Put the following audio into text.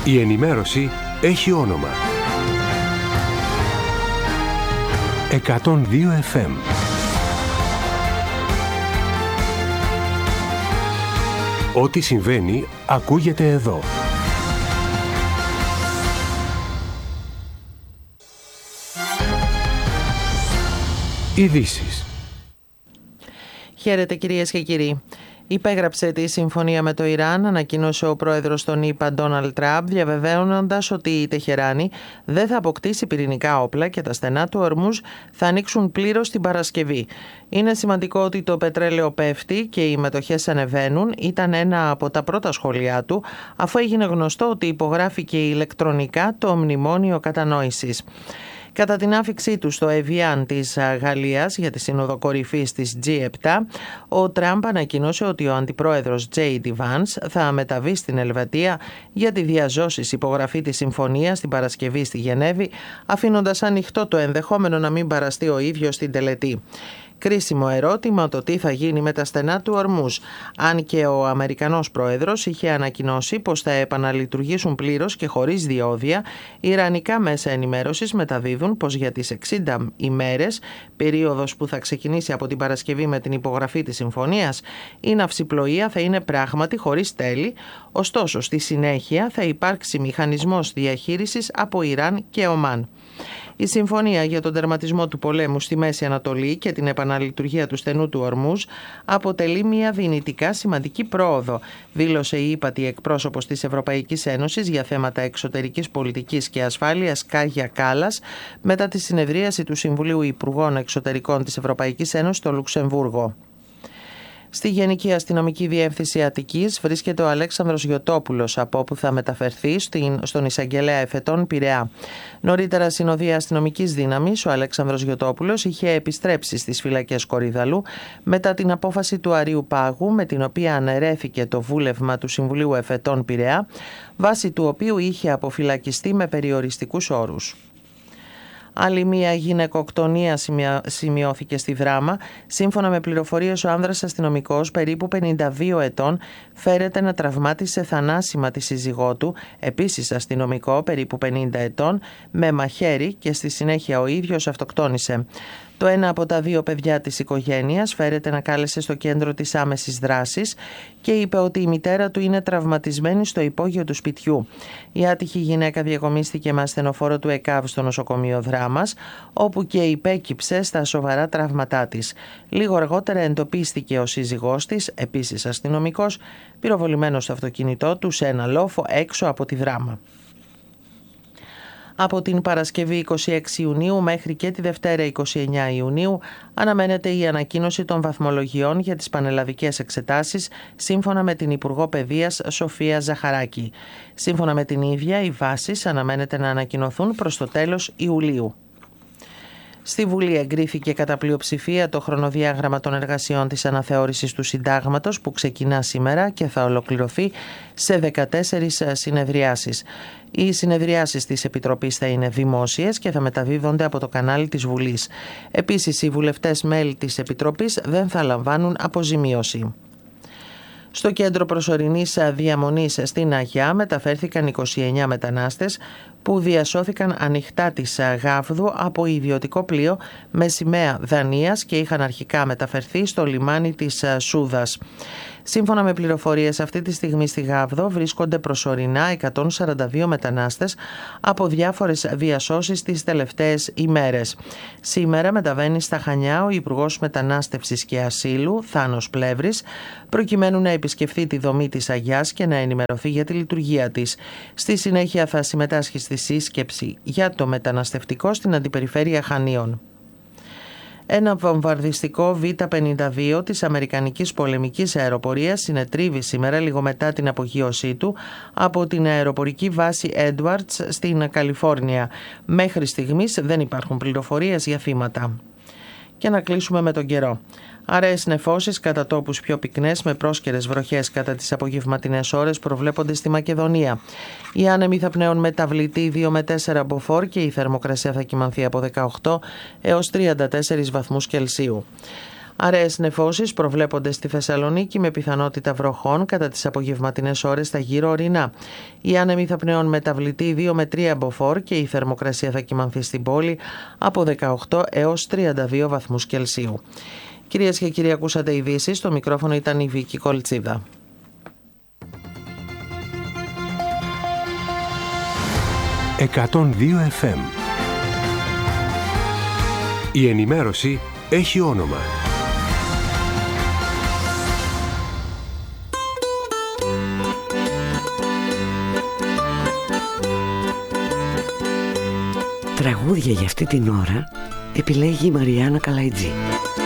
Η ενημέρωση έχει όνομα. 102 FM. Ό,τι συμβαίνει ακούγεται εδώ. Ειδήσεις. Χαίρετε κυρίες και κύριοι. Υπέγραψε τη συμφωνία με το Ιράν, ανακοίνωσε ο πρόεδρος των ΗΠΑ Ντόναλντ Τραμπ, διαβεβαίωνοντας ότι η Τεχεράνη δεν θα αποκτήσει πυρηνικά όπλα και τα στενά του Ορμούζ θα ανοίξουν πλήρως την Παρασκευή. Είναι σημαντικό ότι το πετρέλαιο πέφτει και οι μετοχές ανεβαίνουν. Ήταν ένα από τα πρώτα σχόλιά του, αφού έγινε γνωστό ότι υπογράφηκε ηλεκτρονικά το μνημόνιο κατανόησης. Κατά την άφιξή του στο Εβιάν της Γαλλίας για τη Σύνοδο Κορυφής της G7, ο Τραμπ ανακοίνωσε ότι ο αντιπρόεδρος J.D. Vance θα μεταβεί στην Ελβετία για τη διαζώσης υπογραφή της συμφωνίας την Παρασκευή στη Γενέβη, αφήνοντας ανοιχτό το ενδεχόμενο να μην παραστεί ο ίδιος στην τελετή. Κρίσιμο ερώτημα το τι θα γίνει με τα στενά του Ορμούζ, αν και ο Αμερικανός πρόεδρος είχε ανακοινώσει πως θα επαναλειτουργήσουν πλήρως και χωρίς διόδια. Οι ιρανικά μέσα ενημέρωσης μεταδίδουν πως για τις 60 ημέρες, περίοδος που θα ξεκινήσει από την Παρασκευή με την υπογραφή της συμφωνίας, η ναυσιπλοεία θα είναι πράγματι χωρίς τέλη, ωστόσο στη συνέχεια θα υπάρξει μηχανισμός διαχείρισης από Ιράν και Ομάν. Η συμφωνία για τον τερματισμό του πολέμου στη Μέση Ανατολή και την επαναλειτουργία του στενού του Ορμούζ αποτελεί μια δυνητικά σημαντική πρόοδο, δήλωσε η ύπατη εκπρόσωπος της Ευρωπαϊκής Ένωσης για θέματα εξωτερικής πολιτικής και ασφάλειας Κάγια Κάλλας μετά τη συνεδρίαση του Συμβουλίου Υπουργών Εξωτερικών της Ευρωπαϊκής Ένωσης στο Λουξεμβούργο. Στη Γενική Αστυνομική Διεύθυνση Αττικής βρίσκεται ο Αλέξανδρος Γιωτόπουλος, από όπου θα μεταφερθεί στον Εισαγγελέα Εφετών Πειραιά. Νωρίτερα, συνοδεία αστυνομικής δύναμης, ο Αλέξανδρος Γιωτόπουλος είχε επιστρέψει στις φυλακές Κορύδαλλου μετά την απόφαση του Αρείου Πάγου, με την οποία αναιρέθηκε το βούλευμα του Συμβουλίου Εφετών Πειραιά, βάσει του οποίου είχε αποφυλακιστεί με περιοριστικούς όρους. Άλλη μία γυναικοκτονία σημειώθηκε στη Δράμα. Σύμφωνα με πληροφορίες, ο άνδρας αστυνομικός, περίπου 52 ετών, φέρεται να τραυμάτισε θανάσιμα τη σύζυγό του, επίσης αστυνομικό, περίπου 50 ετών, με μαχαίρι και στη συνέχεια ο ίδιος αυτοκτόνησε. Το ένα από τα δύο παιδιά της οικογένειας φέρεται να κάλεσε στο κέντρο της άμεσης δράσης και είπε ότι η μητέρα του είναι τραυματισμένη στο υπόγειο του σπιτιού. Η άτυχη γυναίκα διακομίστηκε με ασθενοφόρο του ΕΚΑΒ στο νοσοκομείο Δράμας, όπου και υπέκυψε στα σοβαρά τραύματά της. Λίγο αργότερα εντοπίστηκε ο σύζυγός της, επίσης αστυνομικός, πυροβολημένος στο αυτοκίνητό του σε ένα λόφο έξω από τη Δράμα. Από την Παρασκευή 26 Ιουνίου μέχρι και τη Δευτέρα 29 Ιουνίου αναμένεται η ανακοίνωση των βαθμολογιών για τις πανελλαδικές εξετάσεις, σύμφωνα με την Υπουργό Παιδείας Σοφία Ζαχαράκη. Σύμφωνα με την ίδια, οι βάσεις αναμένεται να ανακοινωθούν προς το τέλος Ιουλίου. Στη Βουλή εγκρίθηκε κατά πλειοψηφία το χρονοδιάγραμμα των εργασιών της αναθεώρησης του Συντάγματος, που ξεκινά σήμερα και θα ολοκληρωθεί σε 14 συνεδριάσεις. Οι συνεδριάσεις της Επιτροπής θα είναι δημόσιες και θα μεταδίδονται από το κανάλι της Βουλής. Επίσης, οι βουλευτές μέλη της Επιτροπής δεν θα λαμβάνουν αποζημίωση. Στο κέντρο προσωρινής διαμονής στην Αγιά μεταφέρθηκαν 29 μετανάστες που διασώθηκαν ανοιχτά της Γάβδου από ιδιωτικό πλοίο με σημαία Δανίας και είχαν αρχικά μεταφερθεί στο λιμάνι της Σούδας. Σύμφωνα με πληροφορίες, αυτή τη στιγμή στη Γάβδο βρίσκονται προσωρινά 142 μετανάστες από διάφορες διασώσεις τις τελευταίες ημέρες. Σήμερα μεταβαίνει στα Χανιά ο Υπουργός Μετανάστευσης και Ασύλου, Θάνος Πλεύρης, προκειμένου να επισκεφθεί τη δομή της Αγιάς και να ενημερωθεί για τη λειτουργία της. Στη συνέχεια θα συμμετάσχει στη σύσκεψη για το μεταναστευτικό στην Αντιπεριφέρεια Χανίων. Ένα βομβαρδιστικό Β-52 της Αμερικανικής πολεμικής αεροπορίας συνετρίβει σήμερα, λίγο μετά την απογείωσή του, από την αεροπορική βάση Edwards στην Καλιφόρνια. Μέχρι στιγμής δεν υπάρχουν πληροφορίες για θύματα. Και να κλείσουμε με τον καιρό. Αραιές νεφώσεις κατά τόπους πιο πυκνές με πρόσκαιρες βροχές κατά τις απογευματινές ώρες προβλέπονται στη Μακεδονία. Οι άνεμοι θα πνέουν μεταβλητή 2 με 4 μποφόρ και η θερμοκρασία θα κυμανθεί από 18 έως 34 βαθμούς Κελσίου. Αραιές νεφώσεις προβλέπονται στη Θεσσαλονίκη με πιθανότητα βροχών κατά τις απογευματινές ώρες στα γύρω ορεινά. Οι άνεμοι θα πνέουν μεταβλητή 2 με 3 μποφόρ και η θερμοκρασία θα κυμανθεί στην πόλη από 18 έως 32 βαθμούς Κελσίου. Κυρίες και κύριοι, ακούσατε ειδήσεις. Στο μικρόφωνο ήταν η Βίκη Κολτσίδα. «102 FM». Η ενημέρωση έχει όνομα. Τραγούδια για αυτή την ώρα επιλέγει η Μαριάννα Καλαϊτζή.